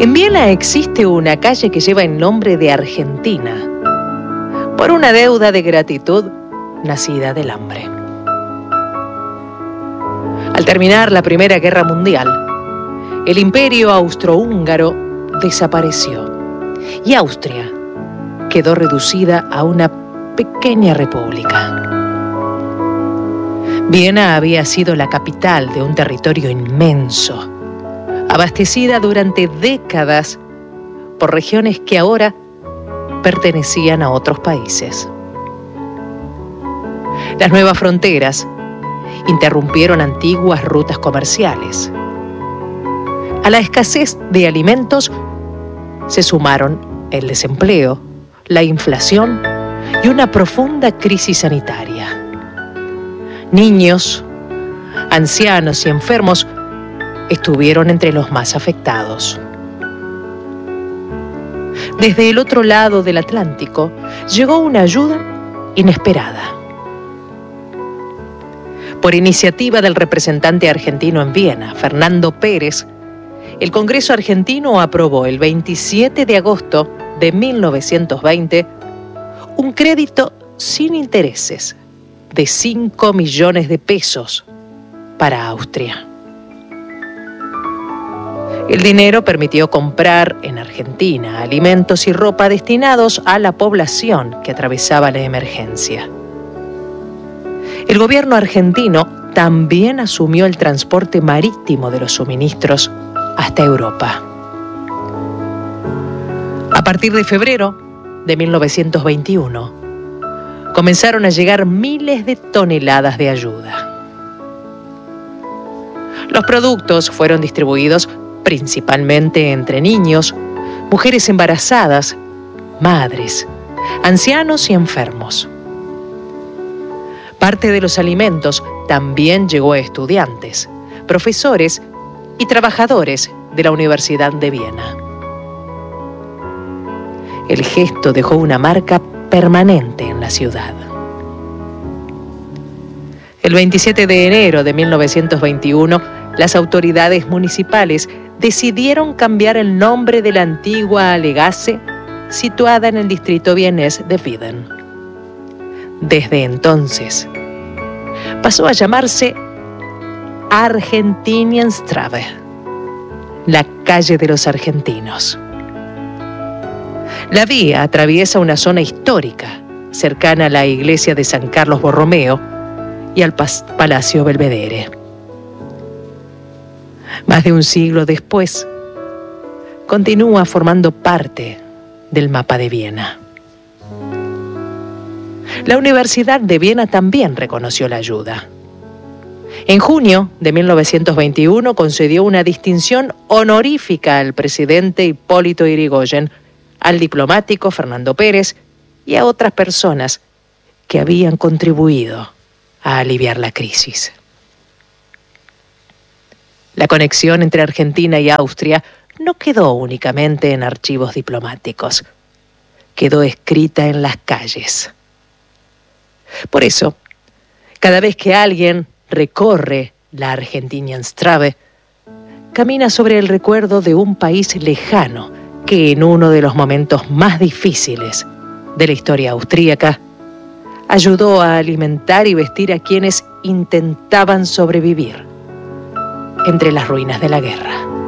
En Viena existe una calle que lleva el nombre de Argentina, por una deuda de gratitud nacida del hambre. Al terminar la Primera Guerra Mundial, el Imperio Austrohúngaro desapareció y Austria quedó reducida a una pequeña república. Viena había sido la capital de un territorio inmenso, abastecida durante décadas por regiones que ahora pertenecían a otros países. Las nuevas fronteras interrumpieron antiguas rutas comerciales. A la escasez de alimentos se sumaron el desempleo, la inflación y una profunda crisis sanitaria. Niños, ancianos y enfermos estuvieron entre los más afectados. Desde el otro lado del Atlántico llegó una ayuda inesperada. Por iniciativa del representante argentino en Viena, Fernando Pérez, el Congreso argentino aprobó el 27 de agosto de 1920 un crédito sin intereses de 5 millones de pesos para Austria. El dinero permitió comprar en Argentina alimentos y ropa destinados a la población que atravesaba la emergencia. El gobierno argentino también asumió el transporte marítimo de los suministros hasta Europa. A partir de febrero de 1921, comenzaron a llegar miles de toneladas de ayuda. Los productos fueron distribuidos principalmente entre niños, mujeres embarazadas, madres, ancianos y enfermos. Parte de los alimentos también llegó a estudiantes, profesores y trabajadores de la Universidad de Viena. El gesto dejó una marca permanente en la ciudad. El 27 de enero de 1921, las autoridades municipales decidieron cambiar el nombre de la antigua Allegasse, situada en el distrito vienés de Wieden. Desde entonces, pasó a llamarse Argentinienstraße, la calle de los argentinos. La vía atraviesa una zona histórica, cercana a la iglesia de San Carlos Borromeo y al Palacio Belvedere. Más de un siglo después, continúa formando parte del mapa de Viena. La Universidad de Viena también reconoció la ayuda. En junio de 1921 concedió una distinción honorífica al presidente Hipólito Yrigoyen, al diplomático Fernando Pérez y a otras personas que habían contribuido a aliviar la crisis. La conexión entre Argentina y Austria no quedó únicamente en archivos diplomáticos, quedó escrita en las calles. Por eso, cada vez que alguien recorre la Argentinienstraße, camina sobre el recuerdo de un país lejano que en uno de los momentos más difíciles de la historia austríaca ayudó a alimentar y vestir a quienes intentaban sobrevivir entre las ruinas de la guerra.